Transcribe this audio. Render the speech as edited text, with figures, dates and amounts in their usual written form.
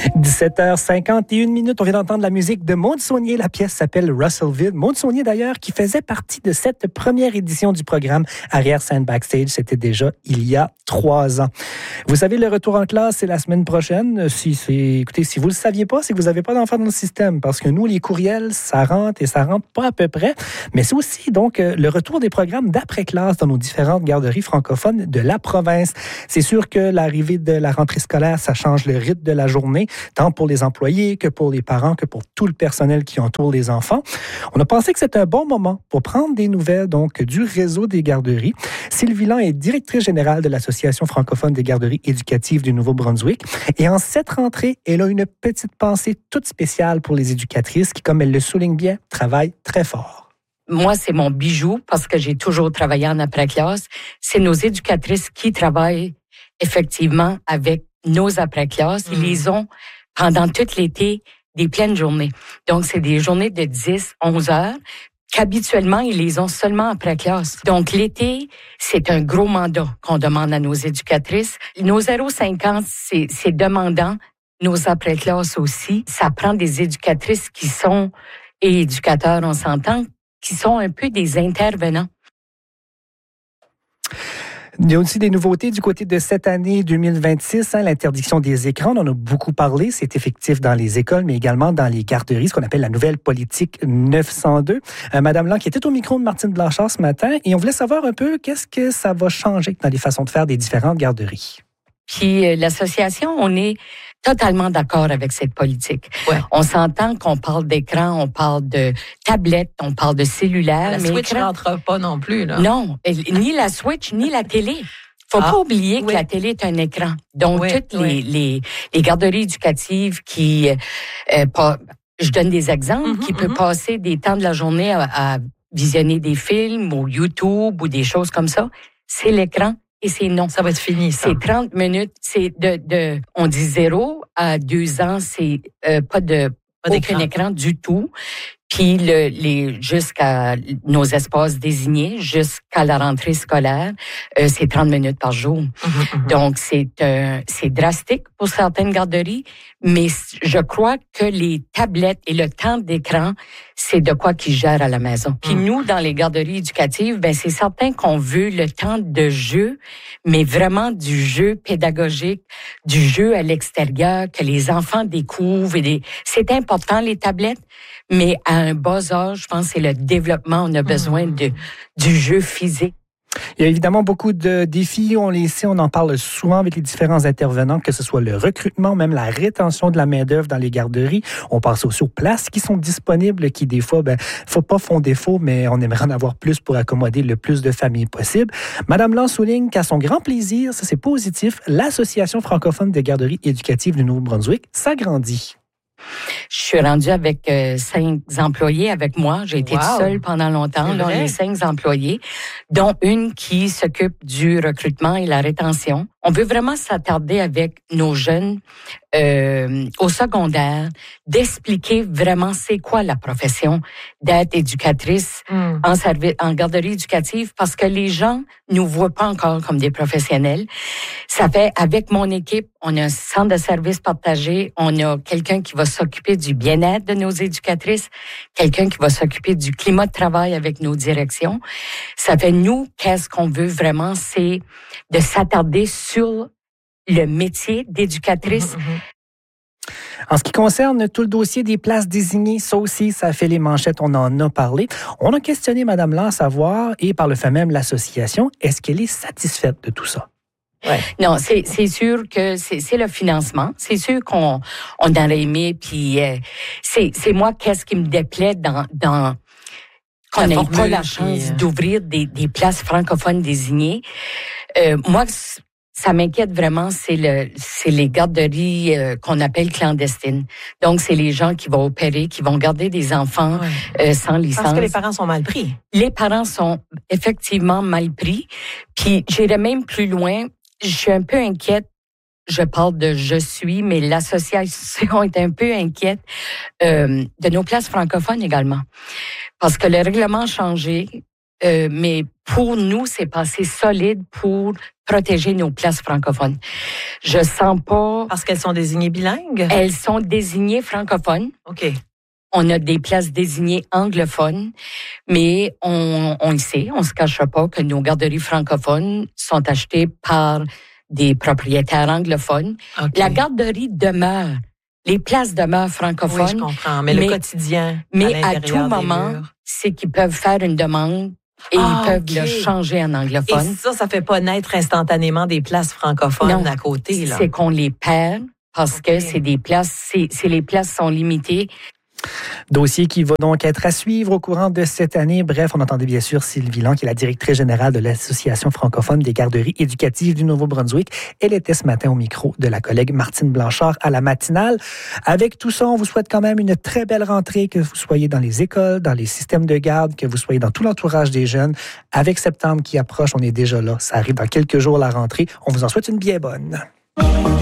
17h51. On vient d'entendre la musique de Maude Saunier. La pièce s'appelle Russellville. Maude Saunier, d'ailleurs, qui faisait partie de cette première édition du programme Arrière-scène Backstage. C'était déjà il y a 3 ans. Vous savez, le retour en classe, c'est la semaine prochaine. Écoutez, si vous le saviez pas, c'est que vous n'avez pas d'enfants dans le système. Parce que nous, les courriels, ça rentre et ça rentre pas à peu près. Mais c'est aussi, donc, le retour des programmes d'après-classe dans nos différentes garderies francophones de la province. C'est sûr que l'arrivée de la rentrée scolaire, ça change le rythme de la journée, tant pour les employés que pour les parents, que pour tout le personnel qui entoure les enfants. On a pensé que c'était un bon moment pour prendre des nouvelles donc du réseau des garderies. Sylvie Lang est directrice générale de l'Association francophone des garderies éducatives du Nouveau-Brunswick. Et en cette rentrée, elle a une petite pensée toute spéciale pour les éducatrices qui, comme elle le souligne bien, travaillent très fort. Moi, c'est mon bijou parce que j'ai toujours travaillé en après-classe. C'est nos éducatrices qui travaillent effectivement avec nos après-classes. Ils les ont pendant tout l'été des pleines journées. Donc, c'est des journées de 10, 11 heures qu'habituellement, ils les ont seulement après-classe. Donc, l'été, c'est un gros mandat qu'on demande à nos éducatrices. Nos 0-5 ans, c'est demandant. Nos après-classes aussi. Ça prend des éducatrices qui sont, et éducateurs, on s'entend, qui sont un peu des intervenants. Il y a aussi des nouveautés du côté de cette année 2026, l'interdiction des écrans. On en a beaucoup parlé. C'est effectif dans les écoles, mais également dans les garderies, ce qu'on appelle la nouvelle politique 902. Madame Lang, qui était au micro de Martine Blanchard ce matin, et on voulait savoir un peu qu'est-ce que ça va changer dans les façons de faire des différentes garderies. Puis l'association, on est totalement d'accord avec cette politique. Ouais. On s'entend qu'on parle d'écran, on parle de tablette, on parle de cellulaire. La Switch ne rentre pas non plus, là. Non, ni la Switch, ni la télé. Faut pas oublier que la télé est un écran. Donc, toutes les garderies éducatives qui... je donne des exemples, qui peuvent passer des temps de la journée à visionner des films ou YouTube ou des choses comme ça, c'est l'écran. Et c'est non. Ça va être fini, ça. C'est 30 minutes. C'est on dit 0 à 2 ans, c'est pas aucun écran du tout. Puis jusqu'à nos espaces désignés, jusqu'à la rentrée scolaire, c'est 30 minutes par jour. Donc, c'est drastique pour certaines garderies, mais je crois que les tablettes et le temps d'écran, c'est de quoi qu'ils gèrent à la maison. Puis nous, dans les garderies éducatives, c'est certain qu'on veut le temps de jeu, mais vraiment du jeu pédagogique, du jeu à l'extérieur, que les enfants découvrent. C'est important, les tablettes, mais à un bas âge, je pense que c'est le développement. On a besoin du jeu physique. Il y a évidemment beaucoup de défis, on les sait, on en parle souvent avec les différents intervenants, que ce soit le recrutement, même la rétention de la main-d'œuvre dans les garderies. On pense aussi aux places qui sont disponibles, qui des fois, font défaut, mais on aimerait en avoir plus pour accommoder le plus de familles possible. Madame Lang souligne qu'à son grand plaisir, ça c'est positif, l'Association francophone des garderies éducatives du Nouveau-Brunswick s'agrandit. Je suis rendue avec 5 employés avec moi. J'ai été seule pendant longtemps. Donc, les 5 employés, dont une qui s'occupe du recrutement et la rétention. On veut vraiment s'attarder avec nos jeunes au secondaire, d'expliquer vraiment c'est quoi la profession d'être éducatrice en garderie éducative, parce que les gens nous voient pas encore comme des professionnels. Ça fait, avec mon équipe, on a un centre de services partagé, on a quelqu'un qui va s'occuper du bien-être de nos éducatrices, quelqu'un qui va s'occuper du climat de travail avec nos directions. Ça fait, nous, qu'est-ce qu'on veut vraiment, c'est de s'attarder sur le métier d'éducatrice. En ce qui concerne tout le dossier des places désignées, ça aussi, ça fait les manchettes, on en a parlé. On a questionné Mme Lang à savoir, et par le fait même l'association, est-ce qu'elle est satisfaite de tout ça? Ouais. Non, c'est sûr que c'est le financement. C'est sûr qu'on aurait aimé, puis c'est moi, qu'est-ce qui me déplaît dans qu'on n'ait pas la chance d'ouvrir des places francophones désignées. Moi, ça m'inquiète vraiment, c'est les garderies qu'on appelle clandestines. Donc, c'est les gens qui vont opérer, qui vont garder des enfants sans licence. Parce que les parents sont mal pris. Les parents sont effectivement mal pris. Puis, j'irais même plus loin. Je suis un peu inquiète. Je parle de je suis, mais l'association est un peu inquiète de nos places francophones également. Parce que le règlement a changé. mais pour nous, c'est passé solide pour protéger nos places francophones. Je sens pas... Parce qu'elles sont désignées bilingues? Elles sont désignées francophones. OK. On a des places désignées anglophones, mais on le sait, on se cachera pas que nos garderies francophones sont achetées par des propriétaires anglophones. Okay. La garderie demeure, les places demeurent francophones. Oui, je comprends, mais le quotidien, mais à tout moment, c'est qu'ils peuvent faire une demande et ils peuvent le changer en anglophone. Et ça fait pas naître instantanément des places francophones à côté, là. C'est qu'on les perd parce que c'est des places, les places sont limitées. Dossier qui va donc être à suivre au courant de cette année. Bref, on entendait bien sûr Sylvie Lang, qui est la directrice générale de l'Association francophone des garderies éducatives du Nouveau-Brunswick. Elle était ce matin au micro de la collègue Martine Blanchard à la matinale. Avec tout ça, on vous souhaite quand même une très belle rentrée, que vous soyez dans les écoles, dans les systèmes de garde, que vous soyez dans tout l'entourage des jeunes. Avec septembre qui approche, on est déjà là. Ça arrive dans quelques jours la rentrée. On vous en souhaite une bien bonne.